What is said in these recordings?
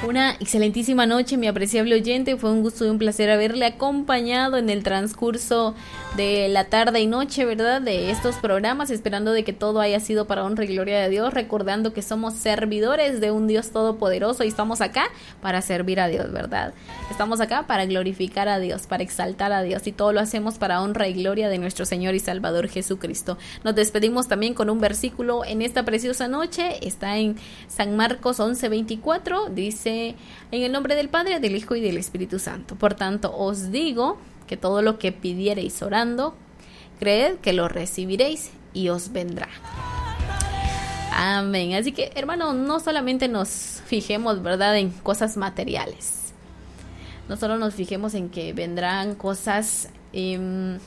Una excelentísima noche, mi apreciable oyente. Fue un gusto y un placer haberle acompañado en el transcurso de la tarde y noche, ¿verdad? De estos programas, esperando de que todo haya sido para honra y gloria de Dios, recordando que somos servidores de un Dios todopoderoso y estamos acá para servir a Dios, ¿verdad? Estamos acá para glorificar a Dios, para exaltar a Dios, y todo lo hacemos para honra y gloria de nuestro Señor y Salvador Jesucristo. Nos despedimos también con un versículo en esta preciosa noche. Está en San Marcos 11:24, dice: en el nombre del Padre, del Hijo y del Espíritu Santo. Por tanto, os digo que todo lo que pidiereis orando, creed que lo recibiréis y os vendrá. Amén. Así que, hermano, no solamente nos fijemos, ¿verdad?, en cosas materiales. No solo nos fijemos en que vendrán cosas que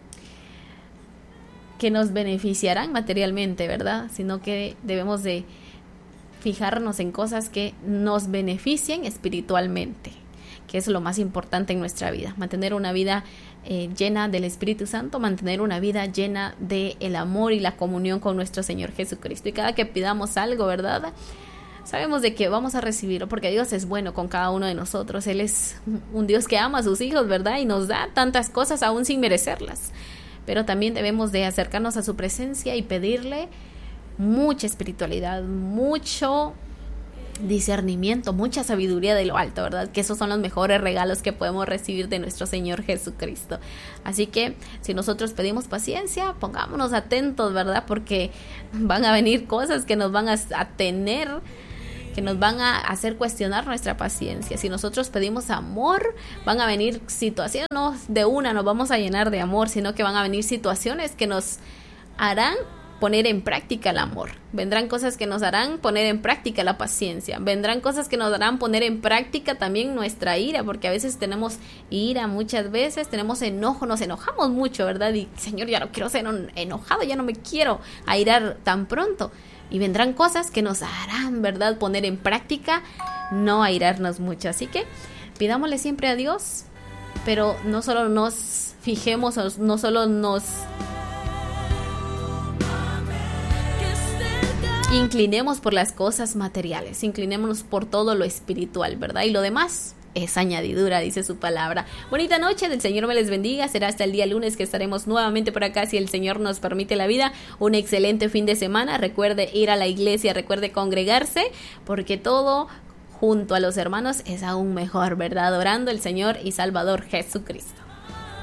nos beneficiarán materialmente, ¿verdad? Sino que debemos de fijarnos en cosas que nos beneficien espiritualmente, que es lo más importante en nuestra vida. Mantener una vida llena del Espíritu Santo, mantener una vida llena del amor y la comunión con nuestro Señor Jesucristo. Y cada que pidamos algo, ¿verdad?, sabemos de que vamos a recibirlo, porque Dios es bueno con cada uno de nosotros. Él es un Dios que ama a sus hijos, ¿verdad?, y nos da tantas cosas aún sin merecerlas. Pero también debemos de acercarnos a su presencia y pedirle mucha espiritualidad, mucho discernimiento, mucha sabiduría de lo alto, ¿verdad? Que esos son los mejores regalos que podemos recibir de nuestro Señor Jesucristo. Así que si nosotros pedimos paciencia, pongámonos atentos, ¿verdad? Porque van a venir cosas que nos van a tener, que nos van a hacer cuestionar nuestra paciencia. Si nosotros pedimos amor, van a venir situaciones, no de una nos vamos a llenar de amor, sino que van a venir situaciones que nos harán poner en práctica el amor. Vendrán cosas que nos harán poner en práctica la paciencia. Vendrán cosas que nos harán poner en práctica también nuestra ira, porque a veces tenemos ira, muchas veces tenemos enojo, nos enojamos mucho, ¿verdad? Y Señor, ya no quiero ser enojado, ya no me quiero airar tan pronto. Y vendrán cosas que nos harán, ¿verdad?, poner en práctica no airarnos mucho. Así que pidámosle siempre a Dios, pero no solo nos fijemos, no solo nos inclinemos por las cosas materiales, inclinémonos por todo lo espiritual, ¿verdad? Y lo demás es añadidura, dice su palabra. Bonita noche, el Señor me les bendiga. Será hasta el día lunes que estaremos nuevamente por acá, si el Señor nos permite la vida. Un excelente fin de semana. Recuerde ir a la iglesia, recuerde congregarse, porque todo junto a los hermanos es aún mejor, ¿verdad? Adorando al Señor y Salvador Jesucristo.